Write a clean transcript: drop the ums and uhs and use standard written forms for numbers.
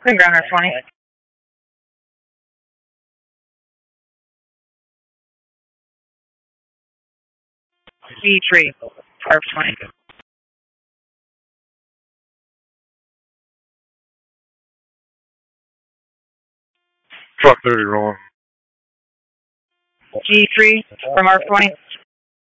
Ground 20. B3, R20. Truck 30 rolling. G3 from R20.